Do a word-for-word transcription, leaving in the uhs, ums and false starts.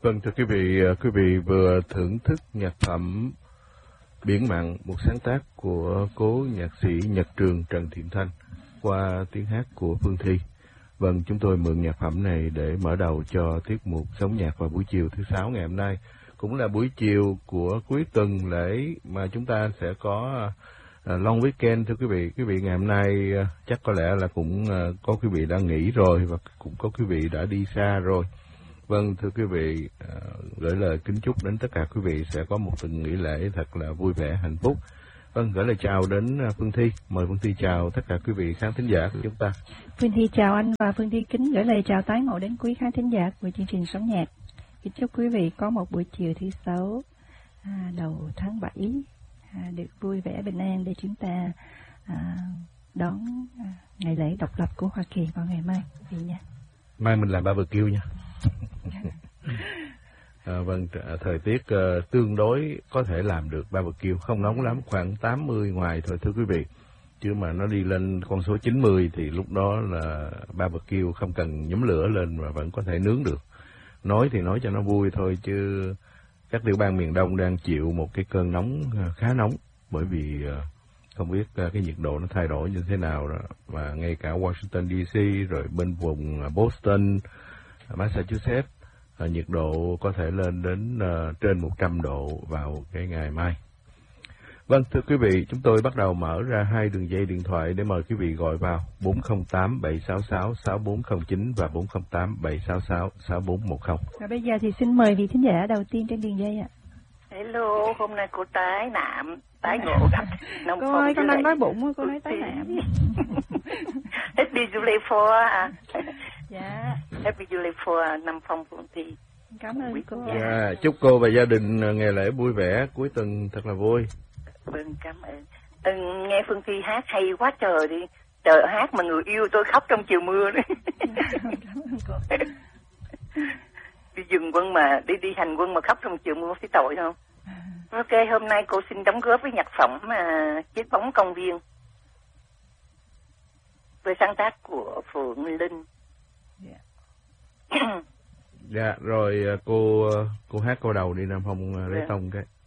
Vâng, thưa quý vị, quý vị vừa thưởng thức nhạc phẩm Biển Mặn, một sáng tác của cố nhạc sĩ Nhật Trường Trần Thiện Thanh qua tiếng hát của Phương Thi. Vâng, chúng tôi mượn nhạc phẩm này để mở đầu cho tiết mục Sống Nhạc vào buổi chiều thứ sáu ngày hôm nay. Cũng là buổi chiều của cuối tuần lễ mà chúng ta sẽ có uh, long weekend. Thưa quý vị, quý vị ngày hôm nay uh, chắc có lẽ là cũng uh, có quý vị đã nghỉ rồi và cũng có quý vị đã đi xa rồi. Vâng, thưa quý vị, uh, gửi lời kính chúc đến tất cả quý vị sẽ có một tuần nghỉ lễ thật là vui vẻ, hạnh phúc. Vâng, gửi lời chào đến uh, Phương Thi. Mời Phương Thi chào tất cả quý vị khán thính giả của chúng ta. Phương Thi chào anh và Phương Thi kính gửi lời chào tái ngộ đến quý khán thính giả của chương trình Sống Nhạc. Kính chúc quý vị có một buổi chiều thứ sáu à, đầu tháng bảy à, được vui vẻ bình an để chúng ta à, đón à, ngày lễ độc lập của Hoa Kỳ vào ngày mai. Quý vị nha. Mai mình làm barbecue nha. À, vâng, thời tiết uh, tương đối có thể làm được barbecue, không nóng lắm, khoảng tám mươi ngoài thôi thưa quý vị. Chứ mà nó đi lên con số chín mươi thì lúc đó là barbecue không cần nhóm lửa lên mà vẫn có thể nướng được. Nói thì nói cho nó vui thôi chứ các tiểu bang miền Đông đang chịu một cái cơn nóng khá nóng bởi vì uh, không biết uh, cái nhiệt độ nó thay đổi như thế nào đó. Và ngay cả Washington đê xê rồi bên vùng Boston, Massachusetts, uh, nhiệt độ có thể lên đến uh, trên một trăm độ vào cái ngày mai. Vâng, thưa quý vị, chúng tôi bắt đầu mở ra hai đường dây điện thoại để mời quý vị gọi vào bốn không tám bảy sáu sáu sáu bốn không chín và bốn không tám bảy sáu sáu sáu bốn một không. Và bây giờ thì xin mời vị thính giả đầu tiên trên đường dây ạ. Hello, hôm nay cô tái nạm, tái ngộ gặp Nông Cô ơi, con đang nói bụng, cô nói tái nạm. Happy July fourth à? Dạ. Happy July fourth, Năm Phong Phương Thi. Cảm ơn cô. Dạ, chúc cô và gia đình ngày lễ vui vẻ, cuối tuần thật là vui. Vâng, cảm ơn. Ừ, nghe Phương Thi hát hay quá trời đi. Trời hát mà người yêu tôi khóc trong chiều mưa đấy. Cảm ơn cô. Đi dừng quân mà, đi đi hành quân mà khóc trong chiều mưa phải tội không? Ok, hôm nay cô xin đóng góp với nhạc phẩm mà Chiếc bóng công viên. Với sáng tác của Phượng Linh. Dạ, rồi cô cô hát câu đầu đi Nam Phong lấy dạ. tông cái.